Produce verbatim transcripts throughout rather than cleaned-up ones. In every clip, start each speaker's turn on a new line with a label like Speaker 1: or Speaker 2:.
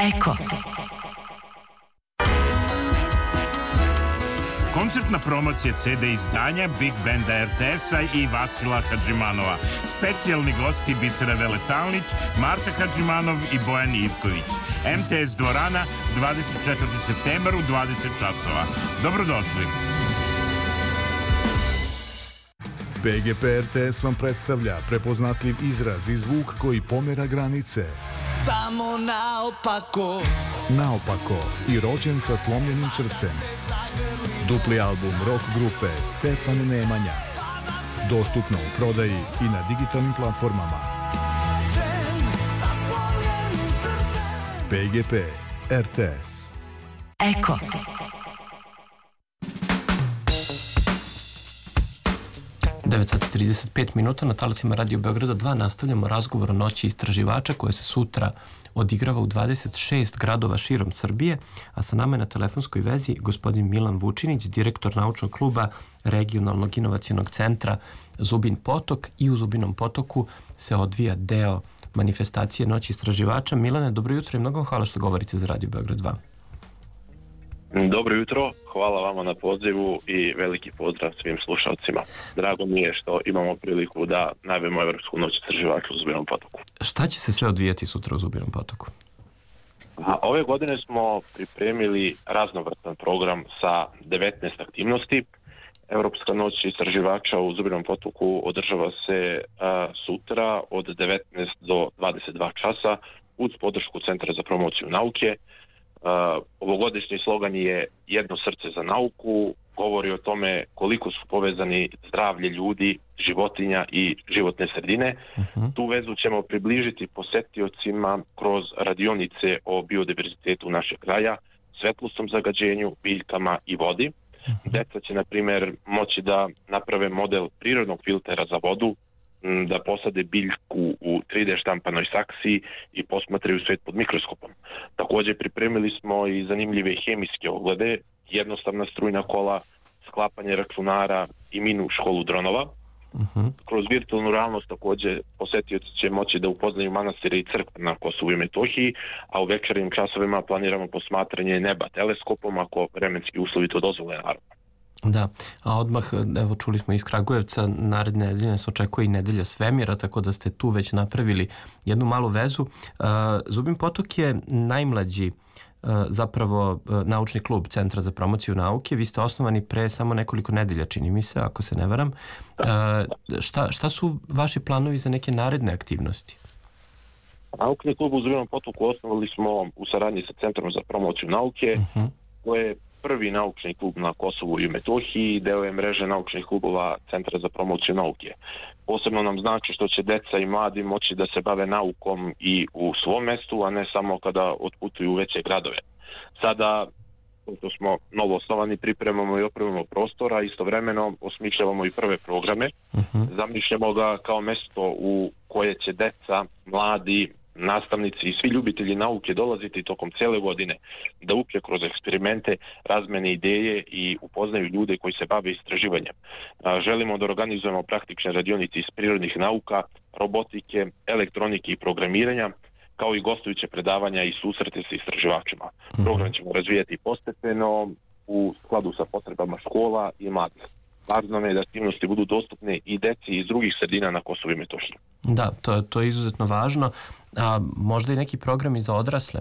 Speaker 1: Eko.
Speaker 2: Koncertna promocija ce de izdanja Big Banda er te es-a i Vasila Hadžimanova. Specijalni gosti Bisera Veletalnić, Marta Hadžimanov i Bojan Ivković. em te es dvorana, dvadeset četvrti septembar u dvadeset časova. Dobrodošli.
Speaker 3: be ge pe er te es vam predstavlja prepoznatljiv izraz i zvuk koji pomera granice.
Speaker 4: Samo naopako.
Speaker 3: Naopako i rođen sa slomljenim srcem. Dupli album rock grupe Stefan Nemanja. Dostupno u prodaji i na digitalnim platformama. be ge pe er te es.
Speaker 1: Eko.
Speaker 5: devet sati i trideset pet minuta na talasima Radio Beograda dva nastavljamo razgovor o noći istraživača koje se sutra odigrava u dvadeset šest gradova širom Srbije, a sa nama je na telefonskoj vezi gospodin Milan Vučinić, direktor naučnog kluba regionalnog inovacionog centra Zubin Potok, i u Zubinom Potoku se odvija deo manifestacije noći istraživača. Milane, dobro jutro i mnogo hvala što govorite za Radio Beograd dva.
Speaker 6: Dobro jutro, hvala vama na pozivu i veliki pozdrav svim slušalcima. Drago mi je što imamo priliku da najavimo Evropsku noć istraživača u Zubinom Potoku.
Speaker 5: Šta će se sve odvijati sutra u Zubinom Potoku?
Speaker 6: A ove godine smo pripremili raznovrstan program sa devetnaest aktivnosti. Evropska noć istraživača u Zubinom Potoku održava se a, sutra od devetnaest do dvadeset dva časa uz podršku Centra za promociju nauke. Uh, ovogodišnji slogan je Jedno srce za nauku, govori o tome koliko su povezani zdravlje ljudi, životinja i životne sredine. Uh-huh. Tu vezu ćemo približiti posetiocima kroz radionice o biodiverzitetu našeg kraja, svetlosnom zagađenju, biljkama i vodi. Uh-huh. Deca će, na primjer, moći da naprave model prirodnog filtera za vodu, da posade biljku u tri de štampanoj saksi i posmatraju svet pod mikroskopom. Također pripremili smo i zanimljive hemijske oglede, jednostavna strujna kola, sklapanje računara i minu školu dronova. Uh-huh. Kroz virtualnu realnost također posetioci će moći da upoznaju manastire i crkve na Kosovu i Metohiji, a u večernjim časovima planiramo posmatranje neba teleskopom ako vremenski uslovi to dozvole, naravno.
Speaker 5: Da, a odmah, evo čuli smo iz Kragujevca, naredne nedelje se očekuje i nedelja svemira, tako da ste tu već napravili jednu malu vezu. Zubin Potok je najmlađi zapravo naučni klub Centra za promociju nauke. Vi ste osnovani pre samo nekoliko nedelja, čini mi se, ako se ne varam. Šta, šta su vaši planovi za neke naredne aktivnosti?
Speaker 6: Naučni klub u Zubinom Potoku osnovali smo u saradnji sa Centrom za promociju nauke, uh-huh. koje je prvi naučni klub na Kosovu i Metohiji, deo je mreže naučnih klubova Centra za promociju nauke. Posebno nam znači što će deca i mladi moći da se bave naukom i u svom mestu, a ne samo kada otputuju u veće gradove. Sada, to smo novo osnovani, pripremamo i opremamo prostora, istovremeno osmišljavamo i prve programe. Uh-huh. Zamišljamo ga kao mesto u koje će deca, mladi, nastavnici i svi ljubitelji nauke dolaziti tokom cijele godine da uče kroz eksperimente, razmene ideje i upoznaju ljude koji se bave istraživanjem. Želimo da organizujemo praktične radionice iz prirodnih nauka, robotike, elektronike i programiranja, kao i gostujuće predavanja i susrete sa istraživačima. Mm-hmm. Program ćemo razvijati postepeno u skladu sa potrebama škola i mladih. Važno je da aktivnosti budu dostupne i deci iz drugih sredina na Kosovu i Metohiji.
Speaker 5: Da, to, to je izuzetno važno. A možda i neki programi za odrasle?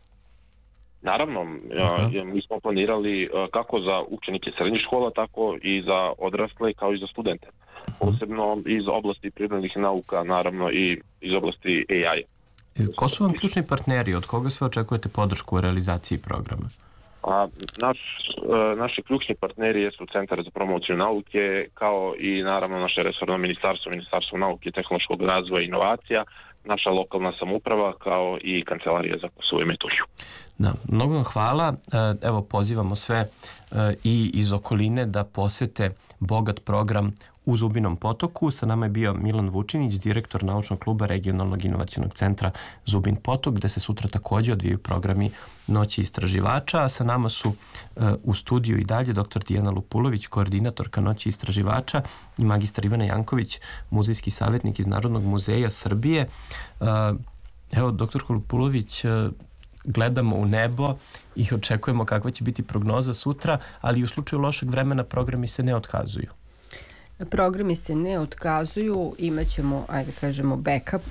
Speaker 6: Naravno, uh-huh. mi smo planirali kako za učenike srednjih škola, tako i za odrasle, kao i za studente. Uh-huh. Posebno iz oblasti prirodnih nauka, naravno i iz oblasti A I.
Speaker 5: Ko su vam ključni partneri? Od koga sve očekujete podršku u realizaciji programa?
Speaker 6: A naš, naši ključni partneri jesu Centar za promociju nauke, kao i naravno naše resorno ministarstvo, Ministarstvo nauke, tehnološkog razvoja i inovacija, naša lokalna samouprava, kao i Kancelarija za Kosovo i Metohiju.
Speaker 5: Da, mnogo vam hvala. Evo, pozivamo sve i iz okoline da posete bogat program u Zubinom Potoku. Sa nama je bio Milan Vučinić, direktor naučnog kluba regionalnog inovacionog centra Zubin Potok, gde se sutra također odvijaju programi noći istraživača. A sa nama su uh, u studiju i dalje doktor Dijana Lupulović, koordinatorka noći istraživača, i magistar Ivana Janković, muzejski savjetnik iz Narodnog muzeja Srbije. Uh, evo, doktor Lupulović, uh, gledamo u nebo i očekujemo kakva će biti prognoza sutra, ali u slučaju lošeg vremena programi se ne otkazuju.
Speaker 1: Programi se ne otkazuju, imat ćemo, ajde kažemo, backup,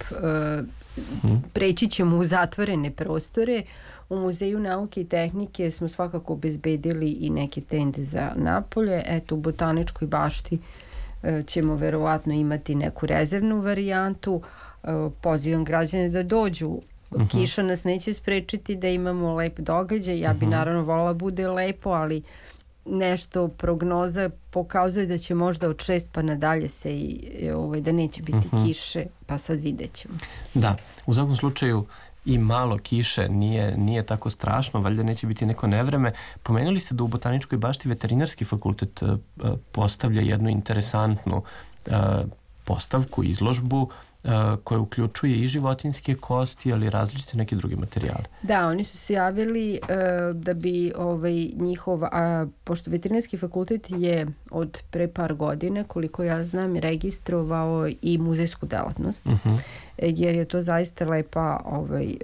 Speaker 1: preći ćemo u zatvorene prostore. U Muzeju nauke i tehnike smo svakako obezbedili i neke tende za napolje. Eto, u Botaničkoj bašti ćemo verovatno imati neku rezervnu varijantu. Pozivam građane da dođu. Uh-huh. Kiša nas neće sprečiti da imamo lep događaj. Ja bi uh-huh. naravno volila bude lepo, ali nešto prognoza pokazuje da će možda od šest pa nadalje se i ovaj, da neće biti uh-huh. kiše, pa sad vidjet ćemo.
Speaker 5: Da, u svakom slučaju i malo kiše nije, nije tako strašno, valjda neće biti neko nevreme. Pomenuli ste da u Botaničkoj bašti Veterinarski fakultet uh, postavlja jednu interesantnu uh, postavku, izložbu uh, koja uključuje i životinjske kosti, ali i različite neke druge materijale.
Speaker 1: Da, oni su se javili uh, da bi ovaj, njihov, a, pošto Veterinarski fakultet je od pre par godine, koliko ja znam, registrovao i muzejsku delatnost, uh-huh. jer je to zaista lepa ovaj,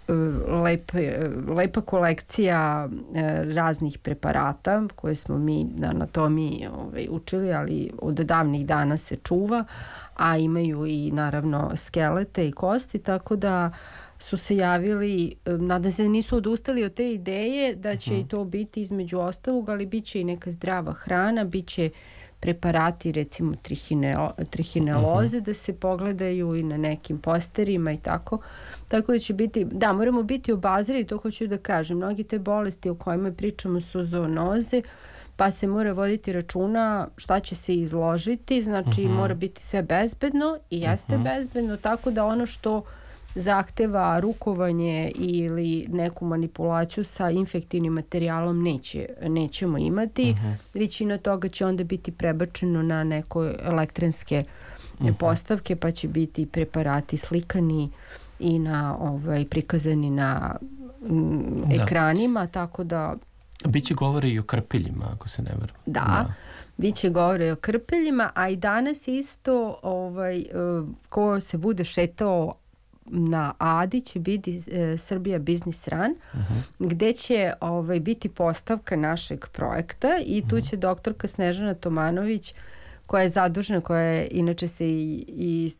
Speaker 1: Lep, lepa kolekcija raznih preparata koje smo mi na anatomiji ovaj, učili, ali od davnih dana se čuva, a imaju i naravno skelete i kosti, tako da su se javili, nadam se da nisu odustali od te ideje da će uh-huh. i to biti između ostalog, ali bit će i neka zdrava hrana, bit će preparati, recimo trihinelo, trihineloze, uh-huh. da se pogledaju i na nekim posterima i tako. Tako da će biti, da, moramo biti obazrivi, to hoću da kažem. Mnogi te bolesti o kojima pričamo su zoonoze, pa se mora voditi računa šta će se izložiti, znači uh-huh. mora biti sve bezbedno i jeste uh-huh. bezbedno, tako da ono što zahteva rukovanje ili neku manipulaciju sa infektivnim materijalom neće, nećemo imati. Uh-huh. Većina toga će onda biti prebačeno na neko elektronske uh-huh. postavke, pa će biti preparati slikani i na ovaj prikazani na m, ekranima, tako da
Speaker 5: biće govore i o krpeljima, ako se ne varam.
Speaker 1: Da, da. Biće govore o krpeljima, a i danas isto ovaj, ko se bude šetao na Adi će biti e, Srbija Biznis Run, uh-huh. gde će ovaj, biti postavka našeg projekta i tu će doktorka Snežana Tomanović, koja je zadužena, koja je, inače se i, i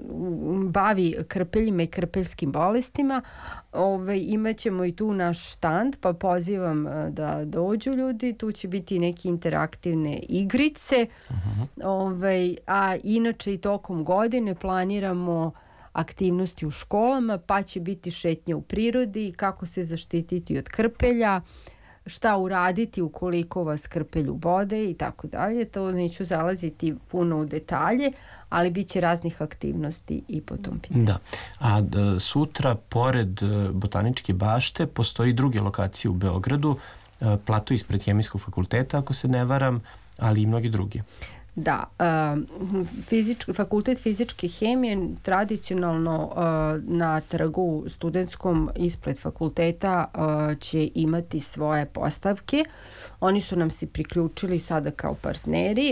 Speaker 1: bavi krpeljima i krpeljskim bolestima. Ove, imat ćemo i tu naš štand, pa pozivam da dođu ljudi. Tu će biti neke interaktivne igrice. Uh-huh. Ove, a inače i tokom godine planiramo aktivnosti u školama, pa će biti šetnja u prirodi, kako se zaštititi od krpelja, šta uraditi ukoliko vas krpelj ubode i tako dalje. To neću zalaziti puno u detalje, ali bit će raznih aktivnosti i po tom pitanju.
Speaker 5: Da. A d- sutra, pored Botaničke bašte, postoji druge lokacije u Beogradu, plato ispred Hemijskog fakulteta, ako se ne varam, ali i mnogi drugi.
Speaker 1: Da, fizički, fakultet fizičke hemije tradicionalno na trgu studentskom ispred fakulteta će imati svoje postavke. Oni su nam se priključili sada kao partneri.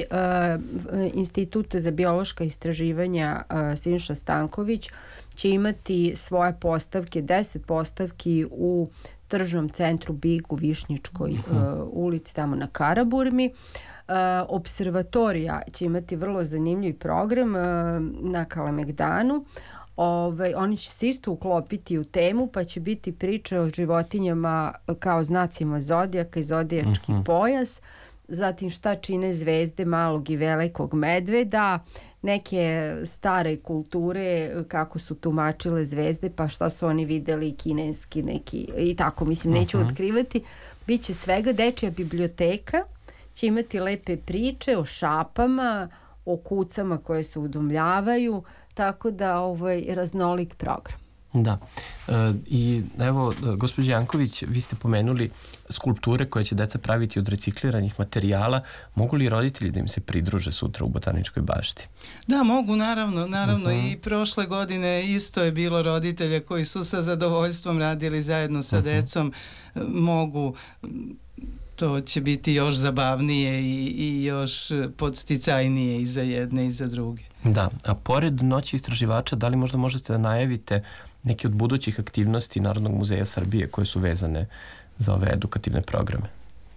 Speaker 1: Institut za biološka istraživanja Siniša Stanković će imati svoje postavke, deset postavki u tržnom centru Big u Višnjičkoj uh, ulici, tamo na Karaburmi. Uh, observatorija će imati vrlo zanimljiv program uh, na Kalemegdanu. Ove, oni će se isto uklopiti u temu, pa će biti priče o životinjama kao znacima zodijaka i zodijački uh-huh. pojas, zatim šta čine zvezde malog i velikog medveda, neke stare kulture, kako su tumačile zvezde, pa šta su oni videli kineski neki i tako, mislim, neću uh-huh. otkrivati. Biće svega, dečija biblioteka će imati lepe priče o šapama, o kucama koje se udomljavaju, tako da ovaj raznolik program.
Speaker 5: Da. E, I evo, gospođo Janković, vi ste pomenuli skulpture koje će deca praviti od recikliranih materijala. Mogu li roditelji da im se pridruže sutra u Botaničkoj bašti?
Speaker 7: Da, mogu, naravno. Naravno uh-huh. i prošle godine isto je bilo roditelja koji su sa zadovoljstvom radili zajedno sa uh-huh. decom. Mogu, to će biti još zabavnije i, i još podsticajnije i za jedne i za druge.
Speaker 5: Da, a pored Noći istraživača, da li možda možete da najavite neke od budućih aktivnosti Narodnog muzeja Srbije koje su vezane za ove edukativne programe?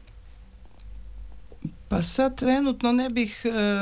Speaker 7: Pa sad trenutno ne bih,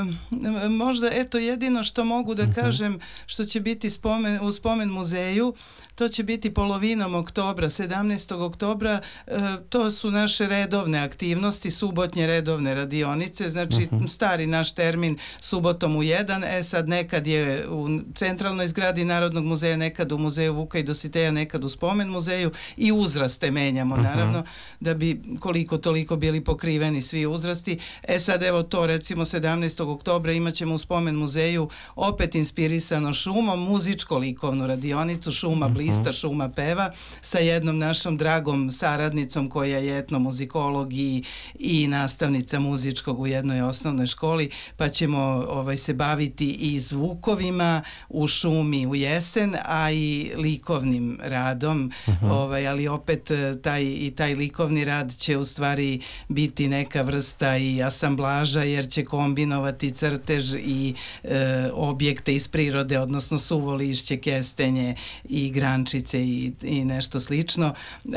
Speaker 7: e, možda eto jedino što mogu da kažem što će biti spomen, u spomen muzeju, to će biti polovinom oktobra, sedamnaestog oktobra, e, to su naše redovne aktivnosti, subotnje redovne radionice, znači uh-huh. stari naš termin subotom u jedan, e sad nekad je u centralnoj zgradi Narodnog muzeja, nekad u muzeju Vuka i Dositeja, nekad u spomen muzeju i uzraste menjamo uh-huh. naravno, da bi koliko toliko bili pokriveni svi uzrasti. E sad evo to recimo sedamnaestog oktobra imat ćemo u spomen muzeju opet inspirisano šumom muzičko-likovnu radionicu Šuma blista, šuma peva sa jednom našom dragom saradnicom koja je etnomuzikolog i, i nastavnica muzičkog u jednoj osnovnoj školi, pa ćemo ovaj, se baviti i zvukovima u šumi u jesen, a i likovnim radom, uh-huh. ovaj, ali opet taj, i taj likovni rad će u stvari biti neka vrsta i asamblaža jer će kombinovati crtež i e, objekte iz prirode, odnosno suvo lišće, kestenje i grančice i, i nešto slično.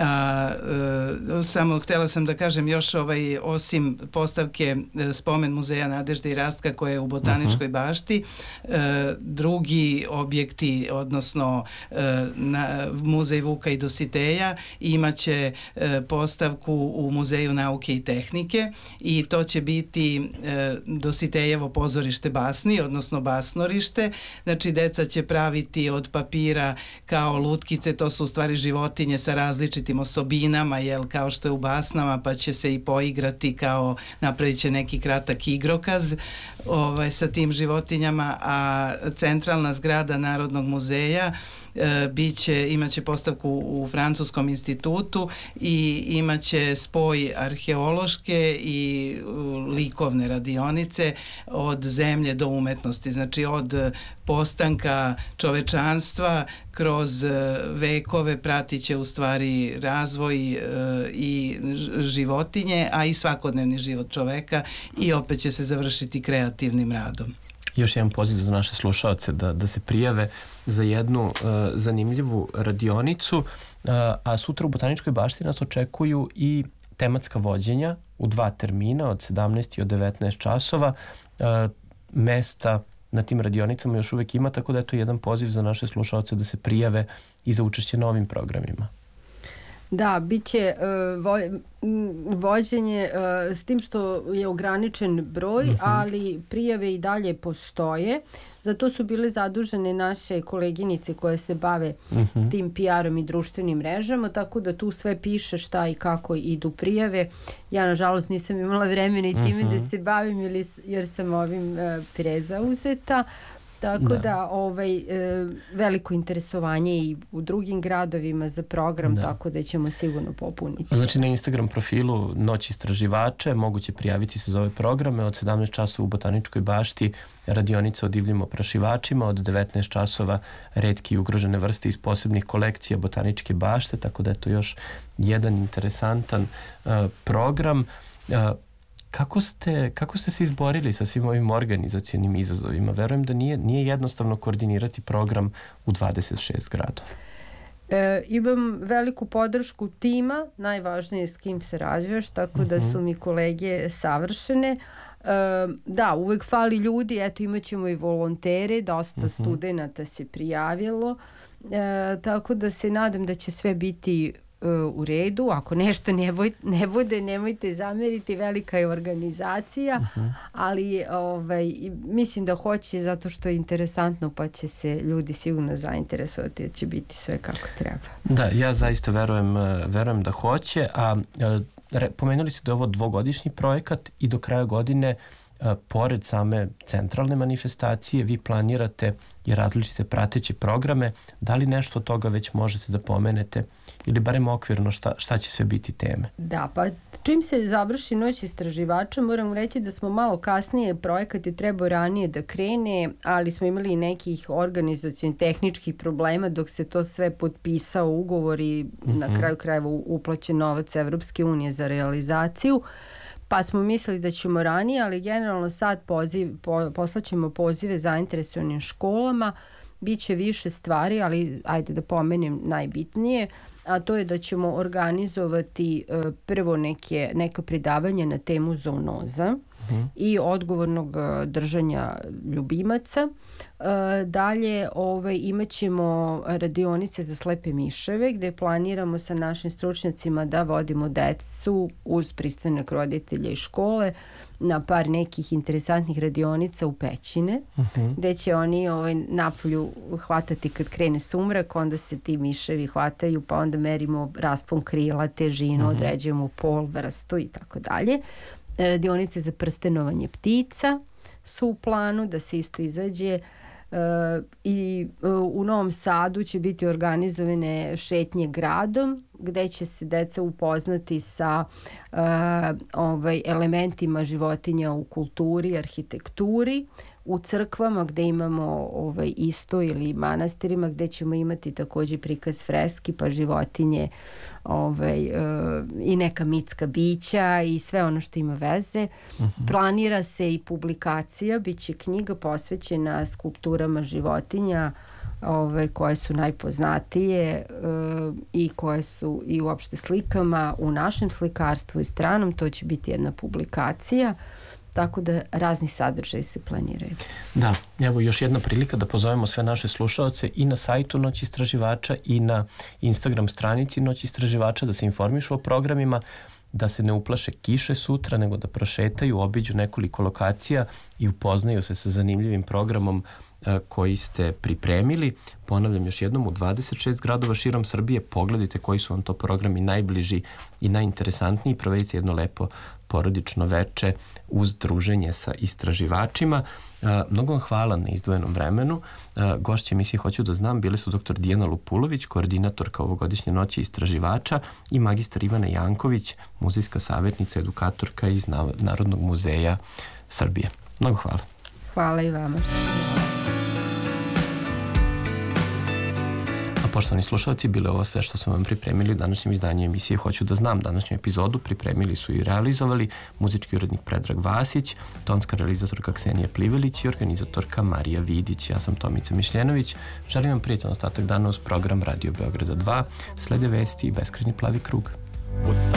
Speaker 7: A, e, samo htjela sam da kažem još ovaj, osim postavke e, spomen muzeja Nadežde i Rastka koja je u Botaničkoj uh-huh. bašti, e, drugi objekti, odnosno e, na, muzej Vuka i Dositeja imaće e, postavku u Muzeju nauke i tehnike i to će biti e, Dositejevo pozorište basni, odnosno basnorište. Znači, deca će praviti od papira kao lutkice, to su u stvari životinje sa različitim osobinama, jel, kao što je u basnama, pa će se i poigrati kao, napravit će neki kratak igrokaz ovaj, sa tim životinjama, a centralna zgrada Narodnog muzeja e, biće, imaće postavku u Francuskom institutu i imaće spoj arheološke i likovne radionice od zemlje do umetnosti, znači od postanka čovečanstva kroz vekove pratit će u stvari razvoj e, i životinje, a i svakodnevni život čoveka i opet će se završiti kreativnim radom.
Speaker 5: Još jedan poziv za naše slušaoce da, da se prijave za jednu uh, zanimljivu radionicu, uh, a sutra u Botaničkoj bašti nas očekuju i tematska vođenja u dva termina od sedamnaest i od devetnaest časova. Uh, mesta na tim radionicama još uvek ima, tako da je to jedan poziv za naše slušaoce da se prijave i za učešće na ovim programima.
Speaker 1: Da, bit će uh, vo, vođenje uh, s tim što je ograničen broj, uh-huh. ali prijave i dalje postoje. Zato su bile zadužene naše koleginice koje se bave uh-huh. tim P R-om i društvenim mrežama, tako da tu sve piše šta i kako idu prijave. Ja, nažalost, nisam imala vremena i time uh-huh. da se bavim ili, jer sam ovim uh, prezauzeta. Tako da, da ovaj, e, veliko interesovanje i u drugim gradovima za program, da. Tako da ćemo sigurno popuniti.
Speaker 5: Znači na Instagram profilu Noć istraživače moguće prijaviti se za ove programe od sedamnaest časova u Botaničkoj bašti, radionica o divljim oprašivačima, od devetnaest časova retke i ugrožene vrste iz posebnih kolekcija Botaničke bašte, tako da je to još jedan interesantan uh, program. Uh, Kako ste, kako ste se izborili sa svim ovim organizacionim izazovima? Verujem da nije, nije jednostavno koordinirati program u dvadeset šest gradova.
Speaker 1: E, imam veliku podršku tima, najvažnije je s kim se razvijaš, tako uh-huh. da su mi kolege savršene. E, da, uvek fali ljudi, eto imat ćemo i volontere, dosta uh-huh. studenata se prijavilo, e, tako da se nadam da će sve biti u redu. Ako nešto ne, boj, ne bude, nemojte zameriti, velika je organizacija, uh-huh. ali ovaj, mislim da hoće zato što je interesantno, pa će se ljudi sigurno zainteresovati da će biti sve kako treba.
Speaker 5: Da, ja zaista verujem, verujem da hoće, a re, pomenuli ste da je ovo dvogodišnji projekat i do kraja godine a, pored same centralne manifestacije vi planirate i različite prateće programe. Da li nešto od toga već možete da pomenete ili barem okvirno šta, šta će sve biti teme?
Speaker 1: Da, pa čim se završi Noć istraživača, moram reći da smo malo kasnije, projekat je trebao ranije da krene, ali smo imali nekih organizacionih tehničkih problema dok se to sve potpisao ugovor i mm-hmm. na kraju krajeva uplaćen novac Evropske unije za realizaciju. Pa smo mislili da ćemo ranije, ali generalno sad poziv, po, poslaćemo pozive zainteresovanim školama Biće više stvari, ali ajde da pomenem najbitnije, a to je da ćemo organizovati uh, prvo neke, neka predavanja na temu zoonoza uh-huh. i odgovornog uh, držanja ljubimaca. Uh, dalje ovaj, imat ćemo radionice za slepe miševe gde planiramo sa našim stručnjacima da vodimo decu uz pristanak roditelja i škole na par nekih interesantnih radionica u pećine, uh-huh. gde će oni ovaj, napolju hvatati kad krene sumrak, onda se ti miševi hvataju, pa onda merimo raspon krila, težinu, uh-huh. određujemo pol, vrstu i tako dalje. Radionice za prstenovanje ptica su u planu da se isto izađe. Uh, i uh, u Novom Sadu će biti organizovane šetnje gradom gde će se deca upoznati sa uh, ovaj, elementima životinja u kulturi, arhitekturi, u crkvama gde imamo ovaj, isto ili manastirima gde ćemo imati takođe prikaz freski pa životinje ovaj, uh, i neka mitska bića i sve ono što ima veze. Uh-huh. Planira se i publikacija, bit će knjiga posvećena skulpturama životinja ovaj, koje su najpoznatije uh, i koje su i uopšte slikama u našem slikarstvu i stranom, to će biti jedna publikacija. Tako da razni sadržaji se planiraju.
Speaker 5: Da, evo još jedna prilika da pozovemo sve naše slušaoce i na sajtu Noć istraživača i na Instagram stranici Noć istraživača da se informišu o programima, da se ne uplaše kiše sutra, nego da prošetaju, obiđu nekoliko lokacija i upoznaju se sa zanimljivim programom koji ste pripremili. Ponavljam još jednom, u dvadeset šest gradova širom Srbije. Pogledajte koji su vam to programi najbliži i najinteresantniji. Provedite jedno lepo porodično veče uz druženje sa istraživačima. Mnogo vam hvala na izdvojenom vremenu. Gošće emisije Hoću da znam bile su doktor Dijana Lupulović, koordinatorka ovogodišnje Noći istraživača, i magistar Ivana Janković, muzejska savjetnica, edukatorka iz Narodnog muzeja Srbije. Mnogo hvala.
Speaker 1: Hvala i vama.
Speaker 5: Poštovani slušalci, bilo je ovo sve što smo vam pripremili u današnjem izdanju emisije Hoću da znam. Današnju epizodu pripremili su i realizovali muzički urednik Predrag Vasić, tonska realizatorka Ksenija Plivelić i organizatorka Marija Vidić. Ja sam Tomica Mišljenović. Želim vam prijatan ostatak dana uz program Radio Beograda dva. Slede vesti i beskrajni plavi krug.